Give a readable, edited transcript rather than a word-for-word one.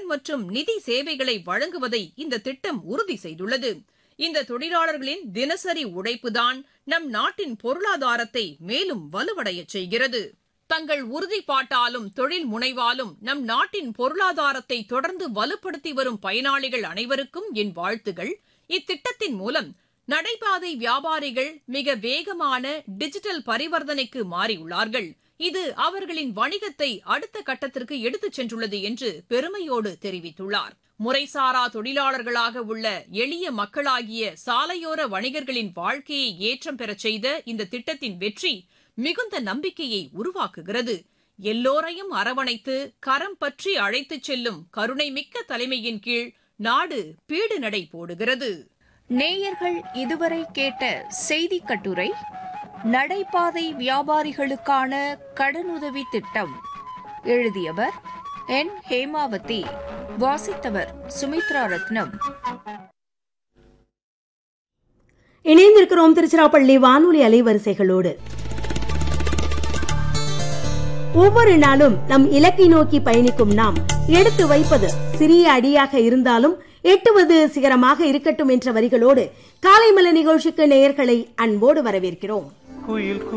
மற்றும் நிதி சேவைகளை வழங்குவதை இந்த திட்டம் உறுதி செய்துள்ளது. இந்த தொழிலாளர்களின் தினசரி உழைப்புதான் நம் நாட்டின் பொருளாதாரத்தை மேலும் வலுவடையச் செய்கிறது. தங்கள் உறுதிப்பாட்டாலும் தொழில் முனைவாலும் நம் நாட்டின் பொருளாதாரத்தை தொடர்ந்து வலுப்படுத்தி வரும் பயனாளிகள் அனைவருக்கும் என் வாழ்த்துகள். இத்திட்டத்தின் மூலம் நடைபாதை வியாபாரிகள் மிக வேகமான டிஜிட்டல் பரிவர்த்தனைக்கு மாறியுள்ளார்கள். இது அவர்களின் வணிகத்தை அடுத்த கட்டத்திற்கு எடுத்துச் சென்றுள்ளது என்று பெருமையோடு தெரிவித்துள்ளார். முறைசாரா தொழிலாளர்களாக உள்ள எளிய மக்களாகிய சாலையோர வணிகர்களின் வாழ்க்கையை ஏற்றம் பெறச் செய்த இந்த திட்டத்தின் வெற்றி மிகுந்த நம்பிக்கையை உருவாக்குகிறது. எல்லோரையும் அரவணைத்து கரம் பற்றி அழைத்துச் செல்லும் கருணைமிக்க தலைமையின் கீழ் நாடு பீடு நடை போடுகிறது. நேயர்கள் இதுவரை கேட்ட செய்தி கட்டுரை நடைபாதை வியாபாரிகளுக்கான கடனுதவி திட்டம். எழுதியவர் என். ஹேமாவதி. வாசித்தவர் சுமித்ரா ரத்னம். இணைந்திருக்கிறோம் திருச்சிராப்பள்ளி வானொலி அலைவரிசைகளோடு. ஒவ்வொரு நாளும் நம் இலக்கை நோக்கி பயணிக்கும் நாம் எடுத்து வைப்பது சிறிய அடியாக இருந்தாலும் எட்டுவது சிகரமாக இருக்கட்டும் என்ற வரிகளோடு காலை மலர் நிகழ்ச்சிக்கு நேயர்களை அன்போடு வரவேற்கிறோம்.